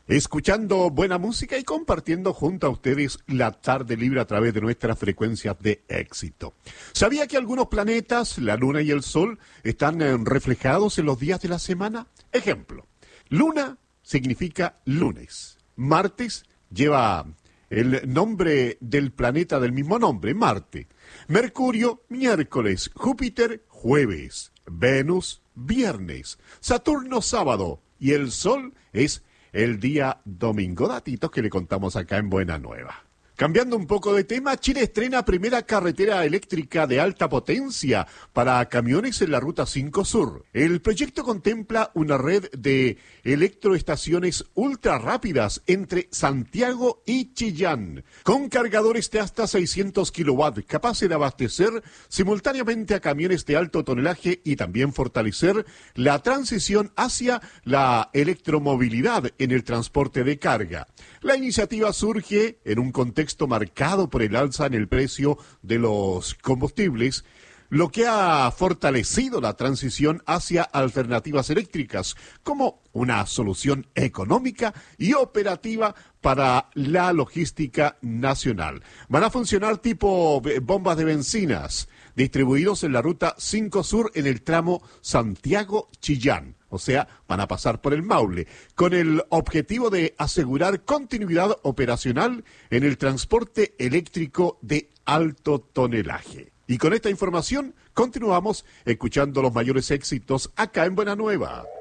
escuchando buena música y compartiendo junto a ustedes la tarde libre a través de nuestras frecuencias de éxito. ¿Sabía que algunos planetas, la Luna y el Sol, están reflejados en los días de la semana? Ejemplo, Luna significa lunes. Martes lleva el nombre del planeta del mismo nombre, Marte. Mercurio, miércoles. Júpiter, jueves. Venus, viernes. Saturno, sábado. Y el Sol es el día domingo. Datitos que le contamos acá en Buena Nueva. Cambiando un poco de tema, Chile estrena primera carretera eléctrica de alta potencia para camiones en la Ruta 5 Sur. El proyecto contempla una red de electroestaciones ultra rápidas entre Santiago y Chillán, con cargadores de hasta 600 kilowatts, capaces de abastecer simultáneamente a camiones de alto tonelaje y también fortalecer la transición hacia la electromovilidad en el transporte de carga. La iniciativa surge en un contexto marcado por el alza en el precio de los combustibles, lo que ha fortalecido la transición hacia alternativas eléctricas como una solución económica y operativa para la logística nacional. Van a funcionar tipo bombas de bencinas, distribuidos en la Ruta 5 Sur en el tramo Santiago-Chillán. O sea, van a pasar por el Maule, con el objetivo de asegurar continuidad operacional en el transporte eléctrico de alto tonelaje. Y con esta información continuamos escuchando los mayores éxitos acá en Buena Nueva.